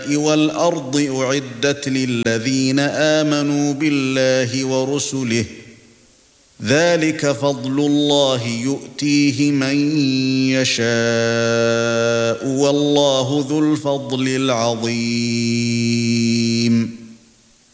وَالْأَرْضِ أُعِدَّتْ لِلَّذِينَ آمَنُوا بِاللَّهِ وَرُسُلِهِ ذَلِكَ فَضْلُ اللَّهِ يُؤْتِيهِ مَن يَشَاءُ وَاللَّهُ ذُو الْفَضْلِ الْعَظِيمِ